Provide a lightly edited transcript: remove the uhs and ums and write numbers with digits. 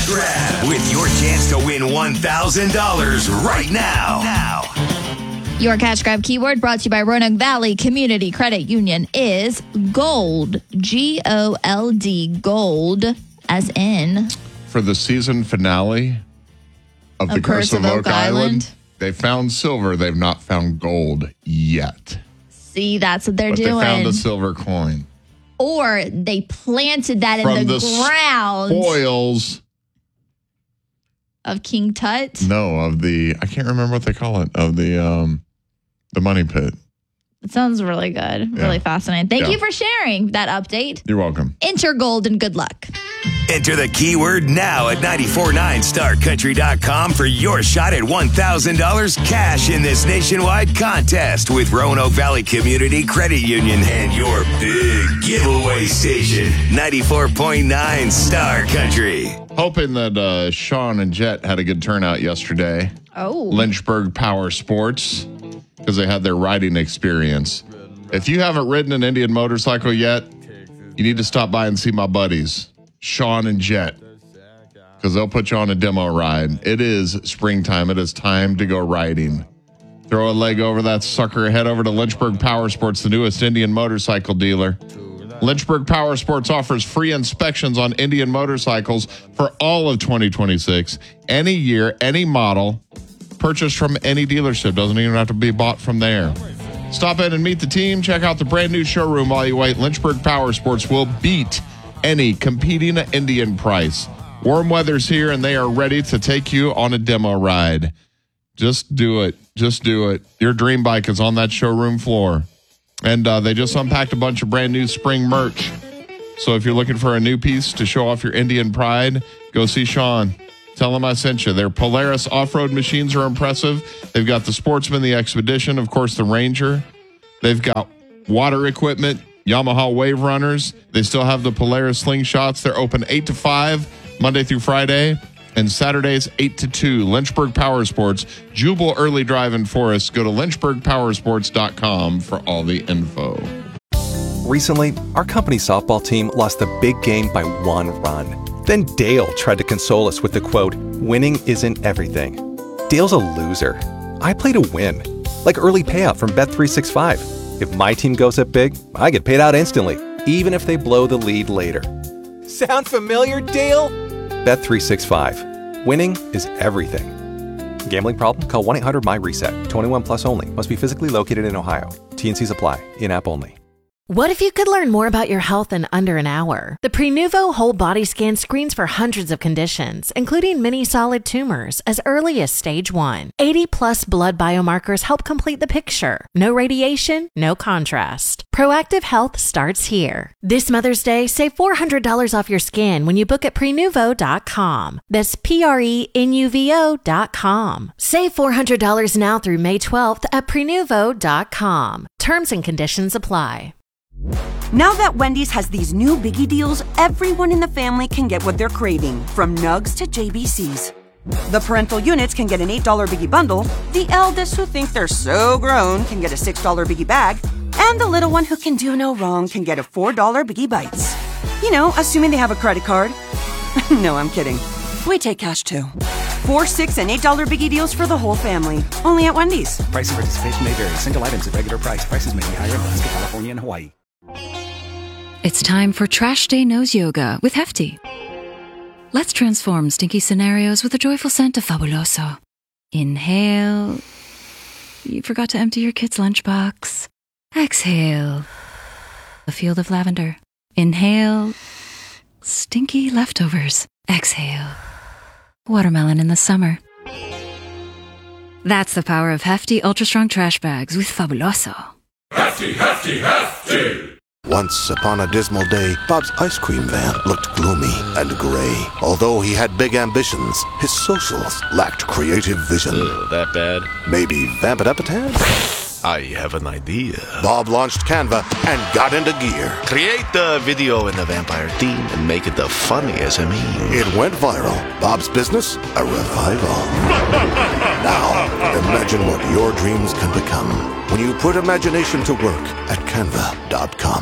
Grab with your chance to win $1,000 right now. Your cash grab keyword brought to you by Roanoke Valley Community Credit Union is gold. G-O-L-D. Gold, as in... For the season finale of The Curse of Oak Island, they found silver. They've not found gold yet. See, that's what they're doing. They found a silver coin. Or they planted that in the ground. Spoils of King Tut? No, of the, I can't remember what they call it, of the money pit. It sounds really good. Really fascinating. Thank you for sharing that update. You're welcome. Enter gold and good luck. Enter the keyword now at 949starcountry.com for your shot at $1,000 cash in this nationwide contest with Roanoke Valley Community Credit Union and your big giveaway station, 94.9 Star Country. Hoping that Sean and Jet had a good turnout yesterday. Oh. Lynchburg Power Sports, because they had their riding experience. If you haven't ridden an Indian motorcycle yet, you need to stop by and see my buddies, Sean and Jet, because they'll put you on a demo ride. It is springtime. It is time to go riding. Throw a leg over that sucker. Head over to Lynchburg Power Sports, the newest Indian motorcycle dealer. Lynchburg Power Sports offers free inspections on Indian motorcycles for all of 2026. Any year, any model, purchased from any dealership. Doesn't even have to be bought from there. Stop in and meet the team. Check out the brand new showroom while you wait. Lynchburg Power Sports will beat any competing Indian price. Warm weather's here, and they are ready to take you on a demo ride. Just do it. Just do it. Your dream bike is on that showroom floor. And they just unpacked a bunch of brand new spring merch. So if you're looking for a new piece to show off your Indian pride, go see Sean. Tell him I sent you. Their Polaris off-road machines are impressive. They've got the Sportsman, the Expedition, of course, the Ranger. They've got water equipment, Yamaha Wave Runners. They still have the Polaris Slingshots. They're open 8 to 5, Monday through Friday, and Saturdays 8 to 2. Lynchburg Power Sports, Jubal Early Drive in Forest. Go to lynchburgpowersports.com for all the info. Recently, our company softball team lost the big game by 1 run. Then Dale tried to console us with the quote, "Winning isn't everything." Dale's a loser. I play to win. Like early payout from Bet365. If my team goes up big, I get paid out instantly, even if they blow the lead later. Sound familiar, Dale? Bet365. Winning is everything. Gambling problem? Call 1-800-MY-RESET. 21 plus only. Must be physically located in Ohio. T&Cs apply. In-app only. What if you could learn more about your health in under an hour? The Prenuvo Whole Body Scan screens for hundreds of conditions, including many solid tumors, as early as stage 1. 80-plus blood biomarkers help complete the picture. No radiation, no contrast. Proactive health starts here. This Mother's Day, save $400 off your scan when you book at Prenuvo.com. That's Prenuvo.com. Save $400 now through May 12th at Prenuvo.com. Terms and conditions apply. Now that Wendy's has these new biggie deals, everyone in the family can get what they're craving, from nugs to JBCs. The parental units can get an $8 biggie bundle, the eldest who think they're so grown can get a $6 biggie bag, and the little one who can do no wrong can get a $4 biggie bites. You know, assuming they have a credit card. No, I'm kidding. We take cash too. 4, 6, and $8 biggie deals for the whole family. Only at Wendy's. Price and participation may vary. Single items at regular price. Prices may be higher in Alaska, California, and Hawaii. It's time for Trash Day Nose Yoga with Hefty. Let's transform stinky scenarios with a joyful scent of Fabuloso. Inhale. You forgot to empty your kid's lunchbox. Exhale. A field of lavender. Inhale. Stinky leftovers. Exhale. Watermelon in the summer. That's the power of Hefty Ultra Strong Trash Bags with Fabuloso. Hefty, Hefty, Hefty! Once upon a dismal day, Bob's ice cream van looked gloomy and gray. Although he had big ambitions, his socials lacked creative vision. That bad? Maybe vamp it up a tad? I have an idea. Bob launched Canva and got into gear. Create the video in the vampire theme and make it the funniest SME. It went viral. Bob's business, a revival. Now, imagine what your dreams can become when you put imagination to work at Canva.com.